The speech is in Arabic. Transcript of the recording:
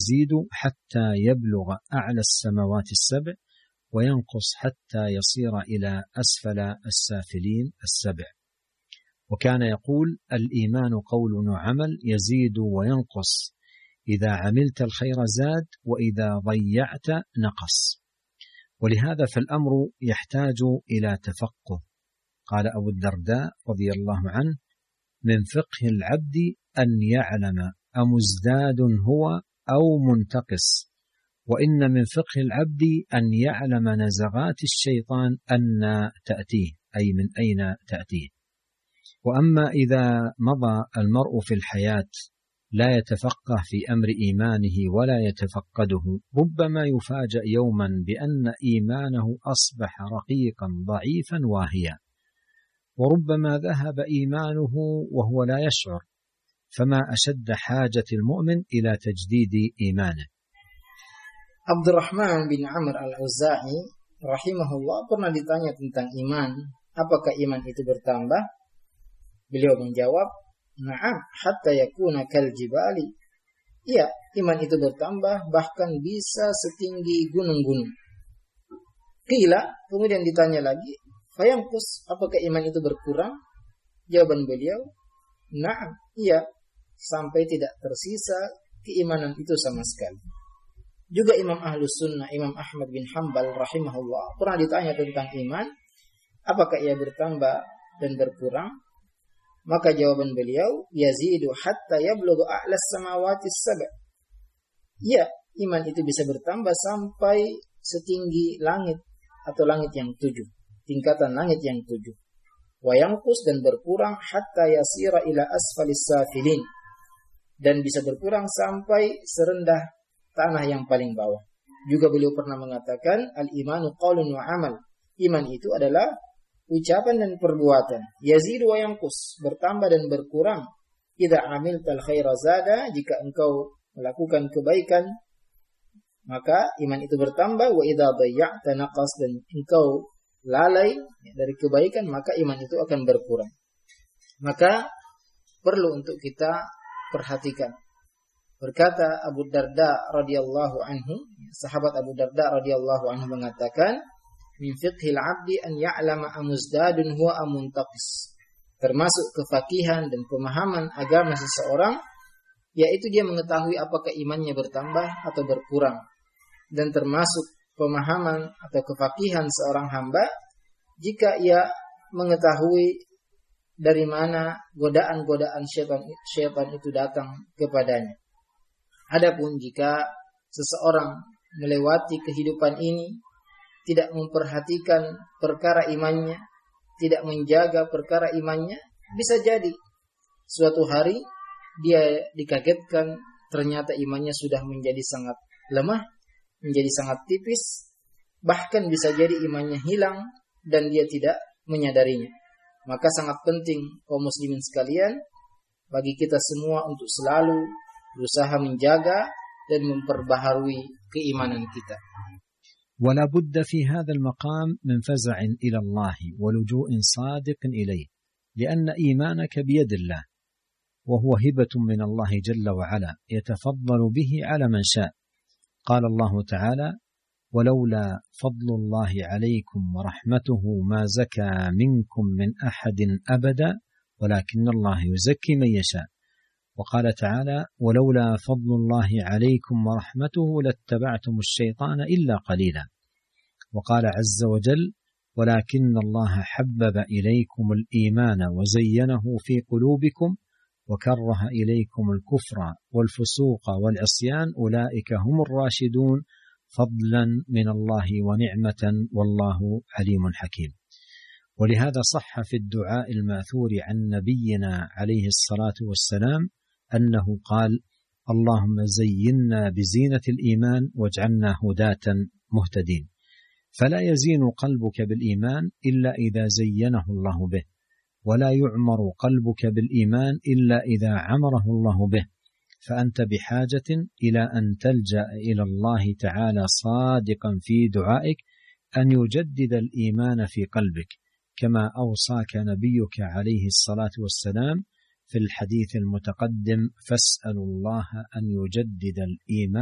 يزيد حتى يبلغ أعلى السماوات السبع، وينقص حتى يصير إلى أسفل السافلين السبع. وكان يقول: الإيمان قول وعمل يزيد وينقص، إذا عملت الخير زاد، وإذا ضيعت نقص. ولهذا فالأمر يحتاج إلى تفقه. قال أبو الدرداء رضي الله عنه: من فقه العبد أن يعلم أمزداد هو أو منتقص، وإن من فقه العبد أن يعلم نزغات الشيطان أن تأتيه، أي من أين تأتيه. وأما إذا مضى المرء في الحياة لا يتفقه في أمر إيمانه ولا يتفقده، ربما يفاجأ يوما بأن إيمانه أصبح رقيقا ضعيفا واهيا، وربما ذهب إيمانه وهو لا يشعر. فما أشد حاجة المؤمن إلى تجديد إيمانه. Abdurrahman bin Amr al-Auza'i rahimahullah pernah ditanya tentang iman, apakah iman itu bertambah? Beliau menjawab, na'am, hatta yakuna kal jibali. Iya, iman itu bertambah bahkan bisa setinggi gunung-gunung. Qila, kemudian ditanya lagi, fayanqus, apakah iman itu berkurang? Jawaban beliau, na'am, iya, sampai tidak tersisa keimanan itu sama sekali. Juga Imam Ahlus Sunnah, Imam Ahmad bin Hanbal rahimahullah pernah ditanya tentang iman, apakah ia bertambah dan berkurang? Maka jawaban beliau, yazidu hatta yablughu a'las samawati sab'a. Ya, iman itu bisa bertambah sampai setinggi langit atau langit yang 7, tingkatan langit yang 7. Wa yanqus, dan berkurang hatta yasira ila asfalis safilin, dan bisa berkurang sampai serendah tanah yang paling bawah. Juga beliau pernah mengatakan, al-imanu qaulun wa amal. Iman itu adalah ucapan dan perbuatan. Yazidu wa yanqus, bertambah dan berkurang. Idza amiltal khaira zada, jika engkau melakukan kebaikan maka iman itu bertambah. Wa idza dayya'ta naqas, dan engkau lalai dari kebaikan maka iman itu akan berkurang. Maka perlu untuk kita perhatikan. Berkata Abu Darda radhiyallahu anhu, sahabat Abu Darda radhiyallahu anhu mengatakan, min fiqhil abdi an ya'lama amuzdadun huwa amuntaqis. Termasuk kefakihan dan pemahaman agama seseorang, yaitu dia mengetahui apakah imannya bertambah atau berkurang. Dan termasuk pemahaman atau kefakihan seorang hamba jika ia mengetahui dari mana godaan-godaan syaitan itu datang kepadanya. Adapun jika seseorang melewati kehidupan ini tidak memperhatikan perkara imannya, tidak menjaga perkara imannya, bisa jadi suatu hari dia dikagetkan ternyata imannya sudah menjadi sangat lemah, menjadi sangat tipis, bahkan bisa jadi imannya hilang dan dia tidak menyadarinya. Maka sangat penting kaum muslimin sekalian, bagi kita semua untuk selalu berusaha menjaga dan memperbaharui keimanan kita. ولا بد في هذا المقام من فزع إلى الله ولجوء صادق إليه، لأن إيمانك بيد الله، وهو هبة من الله جل وعلا يتفضل به على من شاء. قال الله تعالى: ولولا فضل الله عليكم ورحمته ما زكى منكم من أحد أبدا ولكن الله يزكي من يشاء. وقال تعالى: ولولا فضل الله عليكم ورحمته لاتبعتم الشيطان إلا قليلا. وقال عز وجل: ولكن الله حبب إليكم الإيمان وزينه في قلوبكم وكره إليكم الكفر والفسوق والعصيان أولئك هم الراشدون فضلا من الله ونعمة والله عليم حكيم. ولهذا صح في الدعاء الماثور عن نبينا عليه الصلاة والسلام أنه قال: اللهم زينا بزينة الإيمان واجعلنا هداة مهتدين. فلا يزين قلبك بالإيمان إلا إذا زينه الله به، ولا يعمر قلبك بالإيمان إلا إذا عمره الله به. فأنت بحاجة إلى أن تلجأ إلى الله تعالى صادقا في دعائك أن يجدد الإيمان في قلبك، كما أوصاك نبيك عليه الصلاة والسلام في الحديث المتقدم: فاسألوا الله أن يجدد الإيمان